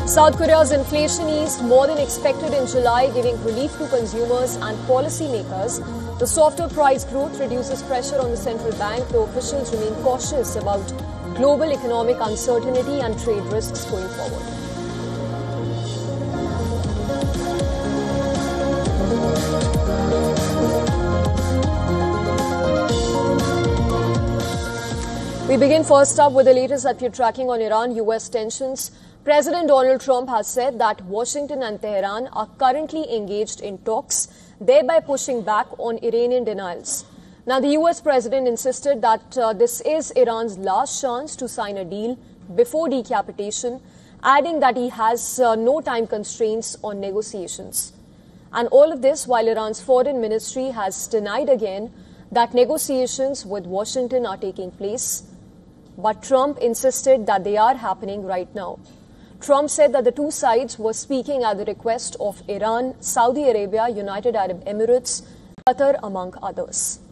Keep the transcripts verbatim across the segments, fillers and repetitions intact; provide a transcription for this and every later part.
South Korea's inflation eased more than expected in July, giving relief to consumers and policymakers. The softer price growth reduces pressure on the central bank, though officials remain cautious about global economic uncertainty and trade risks going forward. We begin first up with the latest that we're tracking on Iran-U S tensions. President Donald Trump has said that Washington and Tehran are currently engaged in talks, thereby pushing back on Iranian denials. Now, the U S president insisted that uh, this is Iran's last chance to sign a deal before decapitation, adding that he has uh, no time constraints on negotiations. And all of this while Iran's foreign ministry has denied again that negotiations with Washington are taking place. But Trump insisted that they are happening right now. Trump said that the two sides were speaking at the request of Iran, Saudi Arabia, United Arab Emirates, Qatar, among others.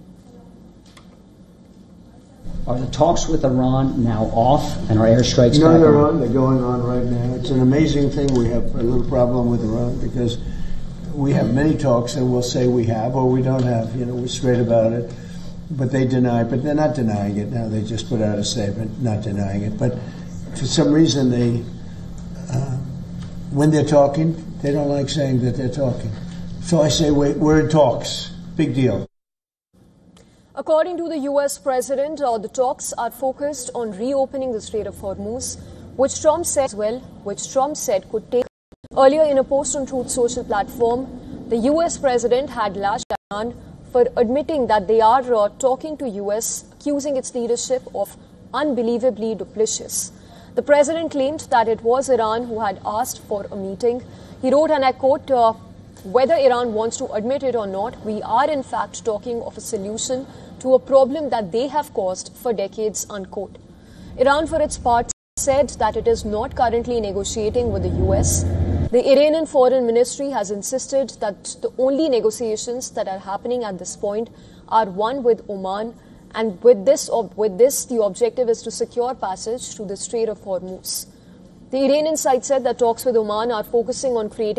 Are the talks with Iran now off and are airstrikes No, back they're on? on. They're going on right now. It's an amazing thing. We have a little problem with Iran because we have many talks and we'll say we have or we don't have. You know, we're straight about it. But they deny, but they're not denying it now. They just put out a statement not denying it. But for some reason, they, uh, when they're talking, they don't like saying that they're talking. So I say we're, we're in talks. Big deal. According to the U S president, uh, the talks are focused on reopening the Strait of Hormuz, which Trump said well, which Trump said could take. Earlier in a post on Truth Social platform, the U S president had lashed Iran for admitting that they are uh, talking to U S, accusing its leadership of unbelievably duplicitous. The president claimed that it was Iran who had asked for a meeting. He wrote, and I quote, uh, whether Iran wants to admit it or not, we are in fact talking of a solution to a problem that they have caused for decades, unquote. Iran, for its part, said that it is not currently negotiating with the U S. The Iranian Foreign Ministry has insisted that the only negotiations that are happening at this point are one with Oman, and with this, with this, the objective is to secure passage to the Strait of Hormuz. The Iranian side said that talks with Oman are focusing on creating